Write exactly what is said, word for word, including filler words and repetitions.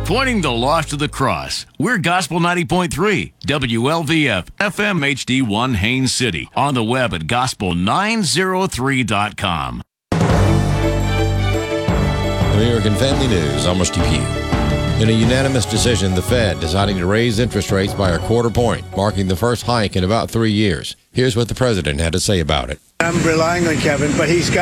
Pointing the lost to the cross. We're Gospel ninety point three, W L V F, F M H D one Haines City. On the web at gospel nine oh three dot com. American Family News, Elmer Pugh. In a unanimous decision, the Fed deciding to raise interest rates by a quarter point, marking the first hike in about three years. Here's what the president had to say about it. I'm relying on Kevin, but he's got